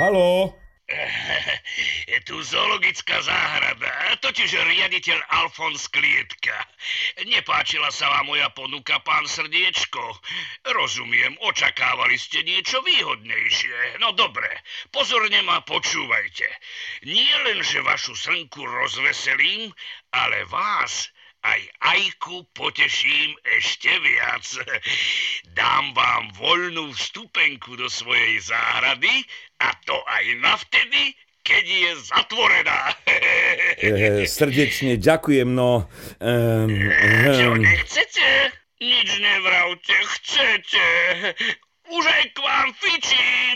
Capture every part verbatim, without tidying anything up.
Haló? Je tu zoologická záhrada, totiž riaditeľ Alfons Klietka. Nepáčila sa vám moja ponuka, pán Srdiečko. Rozumiem, očakávali ste niečo výhodnejšie. No dobre, pozorne ma počúvajte. Nie len, že vašu srnku rozveselím, ale vás aj Ajku poteším ešte viac. Dám vám voľnú vstupenku do svojej záhrady a to aj navtedy, keď je zatvorená. E, srdečne ďakujem, no... Um, um. Čo, nechcete? Nič nevravte, chcete. Už aj k vám fičím.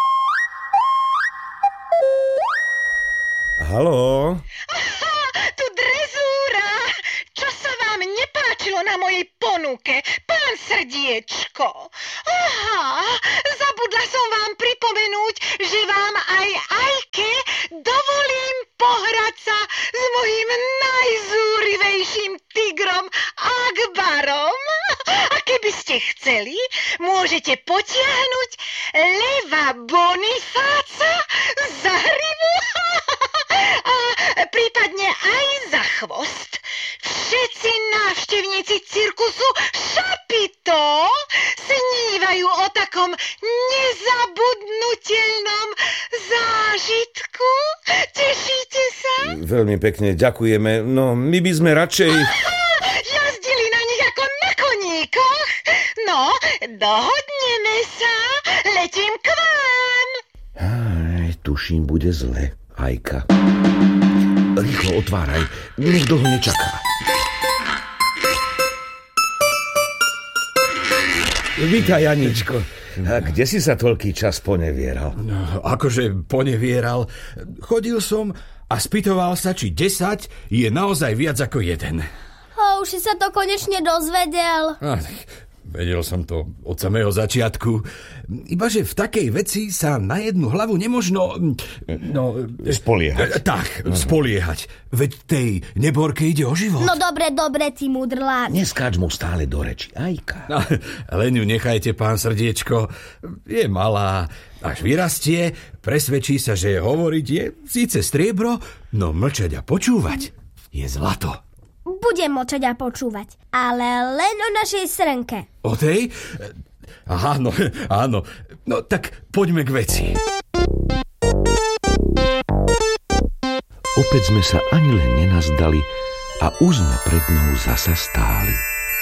Haló? Aha, tu drezúra. Čo sa vám nepáčilo na mojej ponuke, pán Srdiečko? Aha, zabudla som vám pripomenúť, že vám aj Ajke dovolím pohrať sa s mojím najzúrivejším tigrom Akbarom. A keby ste chceli, môžete potiahnuť leva Bonifáca za hrivu a prípadne aj za chvost. Všetci návštevníci cirkusu Šapito snívajú o takom nezabudnutelnom zážitku. Tešíte sa? Veľmi pekne ďakujeme. No, my by sme radšej... Aha, jazdili na nich ako na koníkoch. No, dohodneme sa. Letím k vám. Aj, tuším, bude zle, Ajka. Rýchlo otváraj, nech dlho nečaká. Vítaj, Janičko. A kde si sa toľký čas ponevieral? No, akože ponevieral. Chodil som a spýtoval sa, či desať je naozaj viac ako jeden. A už si sa to konečne dozvedel. Ach, vedel som to od samého začiatku. Ibaže v takej veci sa na jednu hlavu nemožno... No, spoliehať. Tak, spoliehať. Veď tej neborke ide o život. No dobre, dobre, ty mudrlák. Neskáč mu stále do reči, Ajka. No, len ju nechajte, pán Srdiečko. Je malá. Až vyrastie, presvedčí sa, že hovoriť je síce striebro, no mlčať a počúvať je zlato. Budem mlčať a počúvať, ale len o našej srnke. O tej? Áno, áno. No tak poďme k veci. Opäť sme sa ani len nenazdali a už sme pred ňou zasa stáli.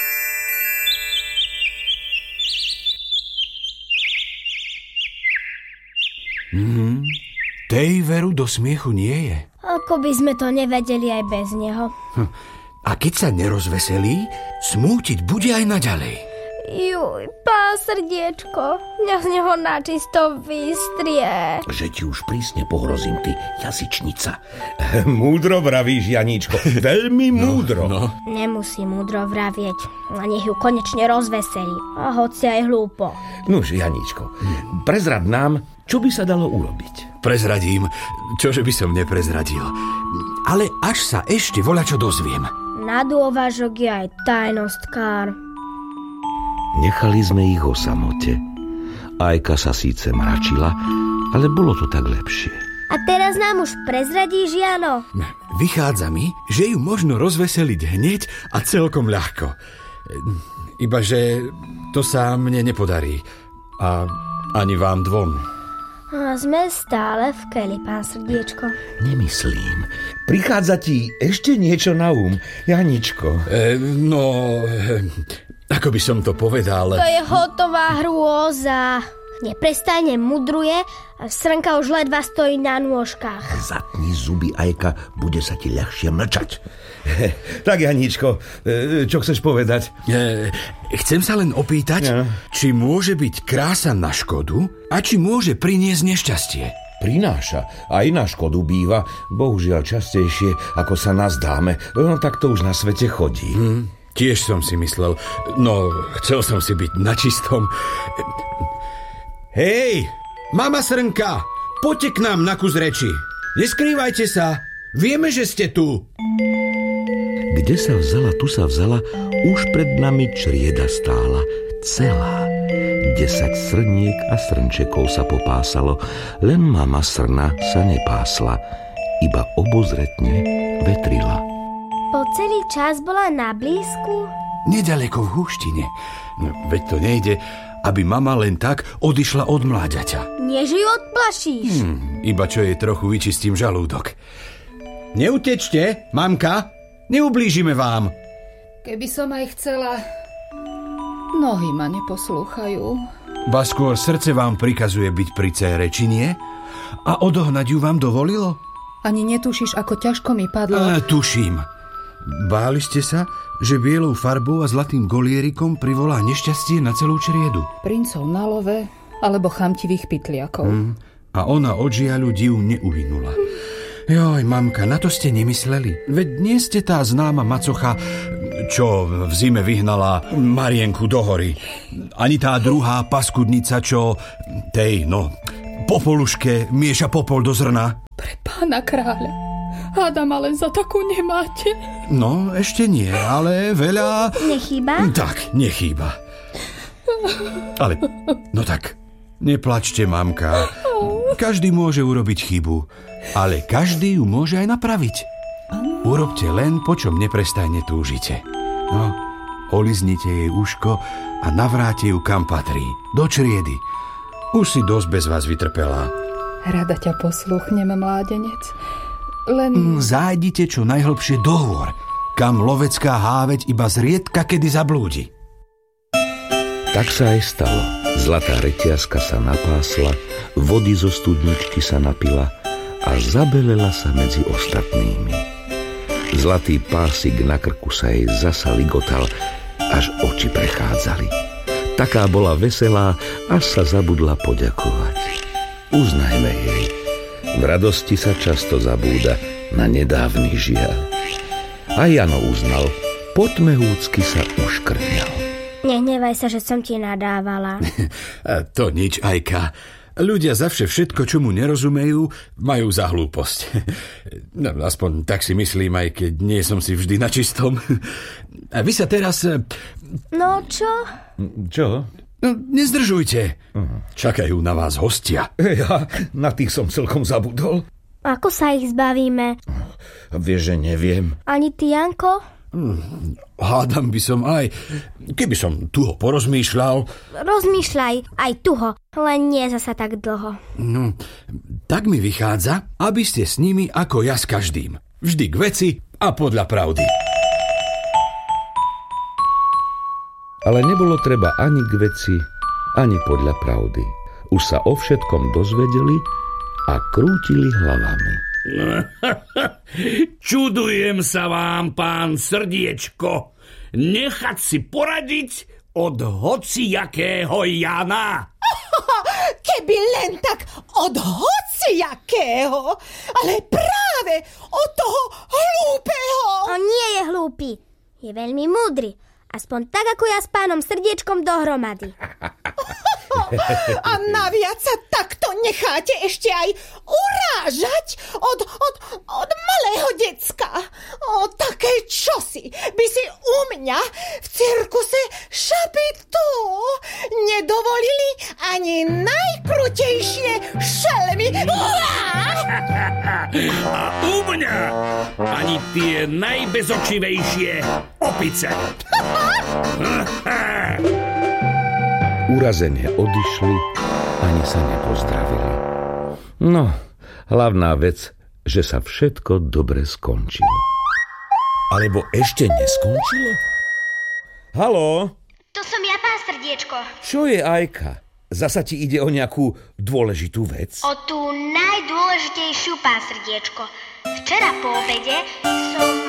Hmm, tej veru do smiechu nie je. Ako by sme to nevedeli aj bez neho. Hm. A keď sa nerozveselí, smútiť bude aj naďalej. Juj, pán Srdiečko, mňa z neho načisto vystrie. Že ti už prísne pohrozím, ty jazyčnica. Múdro vravíš, Janíčko, veľmi múdro. No, no. Nemusí múdro vravieť, a nech ju konečne rozveselí. A hoci aj hlúpo. Nuž, Janíčko, prezrad nám, čo by sa dalo urobiť. Prezradím, čože by som neprezradil. Ale až sa ešte voľačo dozviem. Na dôvažok je aj tajnostkár. Nechali sme ich o samote. Ajka sa síce mračila, ale bolo to tak lepšie. A teraz nám už prezradíš, Jano? Vychádza mi, že ju možno rozveseliť hneď a celkom ľahko. Ibaže to sa mne nepodarí. A ani vám dvom. A sme stále v keli, pán Srdiečko. Nemyslím. Prichádza ti ešte niečo na um, Janičko. E, no, e, ako by som to povedal... To je hotová hrôza. Neprestajne mudruje a srnka už ledva stojí na nôžkach. Zatni zuby, Ajka, bude sa ti ľahšie mlčať. Tak, Janičko, čo chceš povedať? E, chcem sa len opýtať, ja. či môže byť krása na škodu a či môže priniesť nešťastie. Prináša. Aj na škodu býva. Bohužiaľ častejšie, ako sa nazdáme. No tak to už na svete chodí. Hm, tiež som si myslel. No, chcel som si byť na čistom. Hej, mama srnka, poďte k nám na kus reči. Neskrývajte sa. Vieme, že ste tu. Kde sa vzala, tu sa vzala, už pred nami črieda stála, celá. desať srniek a srnčekov sa popásalo, len mama srna sa nepásla, iba obozretne vetrila. Po celý čas bola na blízku? Nedaleko v húštine. No, veď to nejde, aby mama len tak odišla od mláďaťa. Nie, že ju odplašíš. Hm, iba čo jej trochu vyčistím žalúdok. Neutečte, mamka, neublížime vám. Keby som aj chcela, nohy ma neposlúchajú. Ba skôr srdce vám prikazuje byť pri cére, či nie? A odohnať ju vám dovolilo? Ani netušíš, ako ťažko mi padlo. A, tuším. Báli ste sa, že bielou farbou a zlatým golierikom privolá nešťastie na celú čriedu? Princov na love, alebo chamtivých pytliakov. Mm, a ona od žiaľu div neuhynula. Joj, mamka, na to ste nemysleli. Veď nie ste tá známa macocha, čo v zime vyhnala Marienku do hory. Ani tá druhá paskudnica, čo tej, no, popoluške mieša popol do zrna. Pre pána kráľa. Hádam, ale za takú nemáte. No, ešte nie, ale veľa... Nechýba? Tak, nechýba. Ale, no tak, neplačte, mamka. Každý môže urobiť chybu, ale každý ju môže aj napraviť. Urobte len, po čom neprestajne túžite. No, oliznite jej uško a navráte ju kam patrí. Do čriedy. Už si dosť bez vás vytrpela. Rada ťa posluchnem, mládenec. Len... Zájdite čo najhlbšie do hôr, kam lovecká háveť iba zriedka kedy zablúdi. Tak sa aj stalo. Zlatá reťazka sa napásla, vody zo studničky sa napila a zabelela sa medzi ostatnými. Zlatý pásik na krku sa jej zasa ligotal, až oči prechádzali. Taká bola veselá, až sa zabudla poďakovať. Uznajme jej. V radosti sa často zabúda na nedávny žiaľ. A Jano uznal, potmehúcky sa uškrňal. Nehnevaj sa, že som ti nadávala. To nič, Ajka. Ľudia zavše všetko, čo mu nerozumejú, majú za hlúposť. No, aspoň tak si myslím, aj keď nie som si vždy na čistom. A vy sa teraz... No čo? Čo? No, nezdržujte. Čakajú na vás hostia. Ja na tých som celkom zabudol. Ako sa ich zbavíme? Vieš, že neviem. Ani ty, Janko? Hádam by som aj, keby som tuho porozmýšľal. Rozmýšľaj, aj tuho, len nie zasa tak dlho. No, tak mi vychádza, aby ste s nimi ako ja s každým. Vždy k veci a podľa pravdy. Ale nebolo treba ani k veci, ani podľa pravdy. Už sa o všetkom dozvedeli a krútili hlavami. Čudujem sa vám, pán Srdiečko. Nechať si poradiť od hocijakého Jana. Keby len tak od hocijakého, ale práve od toho hlúpeho. On nie je hlúpy, je veľmi múdry. Aspoň tak, ako ja s pánom Srdiečkom dohromady. A naviac sa takto necháte ešte aj urážať od, od, od malého decka. O, také čosi by si u mňa v cirkuse šapitu nedovolili ani najkrutejšie šelmy. A u mňa ani tie najbezočivejšie opice. Urazene odišli, ani sa nepozdravili. No, hlavná vec, že sa všetko dobre skončilo. Alebo ešte neskončilo? Haló? To som ja, pán Srdiečko. Čo je, Ajka? Zasa ti ide o nejakú dôležitú vec? O tú najdôležitejšiu, pán Srdiečko. Včera po obede som...